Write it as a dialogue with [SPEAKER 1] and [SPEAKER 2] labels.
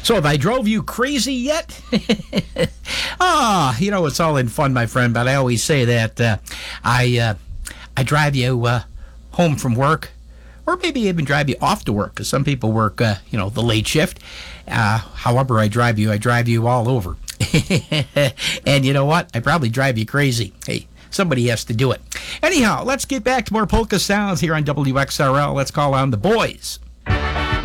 [SPEAKER 1] So have I drove you crazy yet? It's all in fun, my friend, but I always say that I drive you home from work, or maybe even drive you off to work, because some people work, the late shift. However I drive you all over. And you know what? I probably drive you crazy. Hey, somebody has to do it. Anyhow, let's get back to more polka sounds here on WXRL. Let's call on the boys.